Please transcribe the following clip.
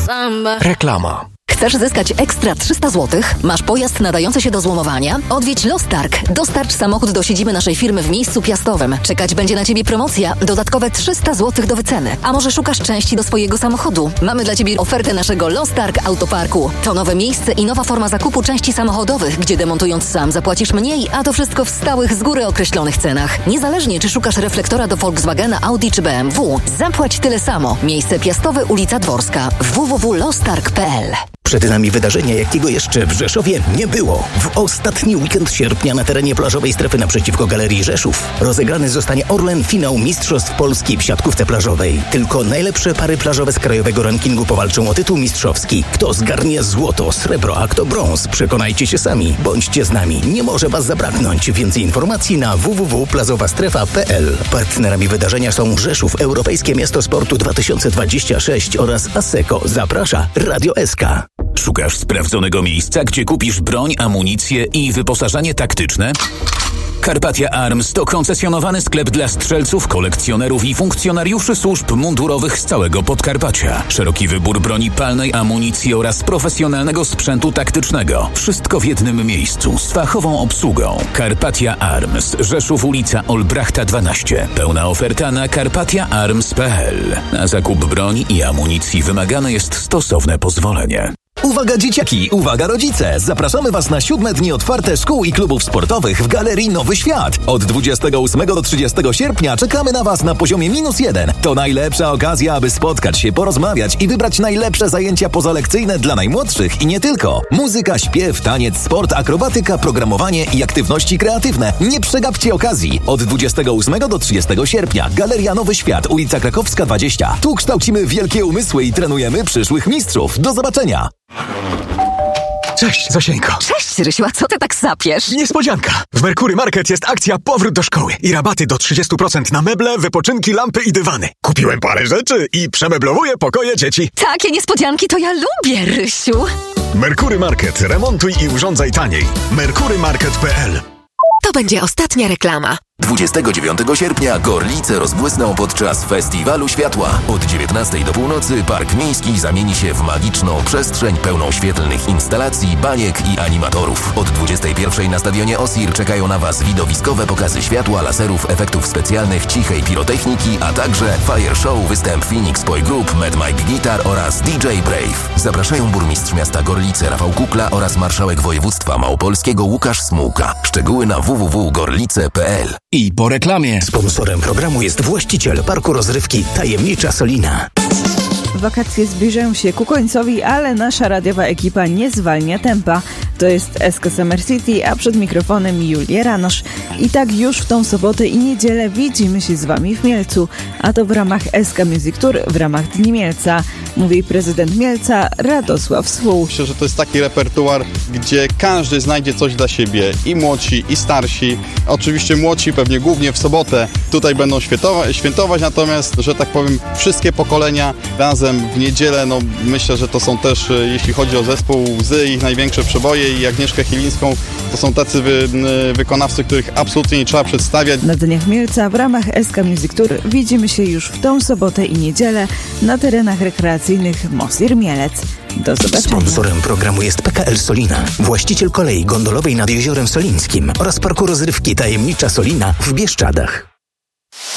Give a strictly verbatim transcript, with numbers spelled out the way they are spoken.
Reklama. Chcesz zyskać ekstra trzysta złotych? Masz pojazd nadający się do złomowania? Odwiedź Lostarg. Dostarcz samochód do siedziby naszej firmy w miejscu piastowym. Czekać będzie na Ciebie promocja. Dodatkowe trzysta złotych do wyceny. A może szukasz części do swojego samochodu? Mamy dla Ciebie ofertę naszego Lostarg Autoparku. To nowe miejsce i nowa forma zakupu części samochodowych, gdzie demontując sam zapłacisz mniej, a to wszystko w stałych, z góry określonych cenach. Niezależnie czy szukasz reflektora do Volkswagena, Audi czy B M W, zapłać tyle samo. Miejsce piastowe, ulica Dworska. w w w kropka lostarg kropka p l. Przed nami wydarzenia, jakiego jeszcze w Rzeszowie nie było. W ostatni weekend sierpnia na terenie plażowej strefy naprzeciwko Galerii Rzeszów rozegrany zostanie Orlen finał Mistrzostw Polski w siatkówce plażowej. Tylko najlepsze pary plażowe z krajowego rankingu powalczą o tytuł mistrzowski. Kto zgarnie złoto, srebro, a kto brąz? Przekonajcie się sami. Bądźcie z nami. Nie może Was zabraknąć. Więcej informacji na w w w kropka plażowa strefa kropka p l. Partnerami wydarzenia są Rzeszów, Europejskie Miasto Sportu dwa tysiące dwadzieścia sześć oraz ASECO. Zaprasza Radio S K. Szukasz sprawdzonego miejsca, gdzie kupisz broń, amunicję i wyposażenie taktyczne? Carpathia Arms to koncesjonowany sklep dla strzelców, kolekcjonerów i funkcjonariuszy służb mundurowych z całego Podkarpacia. Szeroki wybór broni palnej, amunicji oraz profesjonalnego sprzętu taktycznego. Wszystko w jednym miejscu z fachową obsługą. Carpathia Arms, Rzeszów, ulica Olbrachta dwanaście. Pełna oferta na carpathia arms kropka p l. Na zakup broni i amunicji wymagane jest stosowne pozwolenie. Uwaga dzieciaki, uwaga rodzice! Zapraszamy Was na siódme dni otwarte szkół i klubów sportowych w Galerii Nowy Świat. Od dwudziestego ósmego do trzydziestego sierpnia czekamy na Was na poziomie minus jeden. To najlepsza okazja, aby spotkać się, porozmawiać i wybrać najlepsze zajęcia pozalekcyjne dla najmłodszych i nie tylko. Muzyka, śpiew, taniec, sport, akrobatyka, programowanie i aktywności kreatywne. Nie przegapcie okazji. Od dwudziestego ósmego do trzydziestego sierpnia Galeria Nowy Świat, ulica Krakowska dwadzieścia. Tu kształcimy wielkie umysły i trenujemy przyszłych mistrzów. Do zobaczenia! Cześć, Zosieńko. Cześć, Rysiu, a co ty tak sapiesz? Niespodzianka. W Merkury Market jest akcja Powrót do szkoły i rabaty do trzydzieści procent na meble, wypoczynki, lampy i dywany. Kupiłem parę rzeczy i przemeblowuję pokoje dzieci. Takie niespodzianki to ja lubię, Rysiu. Merkury Market. Remontuj i urządzaj taniej. merkury market kropka p l. To będzie ostatnia reklama. dwudziestego dziewiątego sierpnia Gorlice rozbłysną podczas Festiwalu Światła. Od dziewiętnastej do północy Park Miejski zamieni się w magiczną przestrzeń pełną świetlnych instalacji, baniek i animatorów. Od dwudziestej pierwszej na stadionie Osir czekają na Was widowiskowe pokazy światła, laserów, efektów specjalnych, cichej pirotechniki, a także fire show, występ Phoenix Boy Group, Mad Mike Guitar oraz D J Brave. Zapraszają burmistrz miasta Gorlice Rafał Kukla oraz marszałek województwa małopolskiego Łukasz Smułka. Szczegóły na w w w kropka gorlice kropka p l. I po reklamie. Sponsorem programu jest właściciel parku rozrywki Tajemnicza Solina. Wakacje zbliżają się ku końcowi, ale nasza radiowa ekipa nie zwalnia tempa. To jest S K Summer City, a przed mikrofonem Julia Ranosz. I tak już w tą sobotę i niedzielę widzimy się z Wami w Mielcu, a to w ramach S K Music Tour, w ramach Dni Mielca. Mówi prezydent Mielca Radosław Swół. Myślę, że to jest taki repertuar, gdzie każdy znajdzie coś dla siebie, i młodsi, i starsi. Oczywiście młodsi pewnie głównie w sobotę tutaj będą świętować, świętować, natomiast, że tak powiem, wszystkie pokolenia razem w niedzielę, no myślę, że to są też, jeśli chodzi o zespół Łzy, ich największe przeboje i Agnieszkę Chylińską, to są tacy wy, wykonawcy, których absolutnie nie trzeba przedstawiać. Na Dniach Mielca w ramach S K Music Tour widzimy się już w tą sobotę i niedzielę na terenach rekreacyjnych Mosir Mielec. Do zobaczenia. Sponsorem programu jest P K L Solina, właściciel kolei gondolowej nad Jeziorem Solińskim oraz parku rozrywki Tajemnicza Solina w Bieszczadach.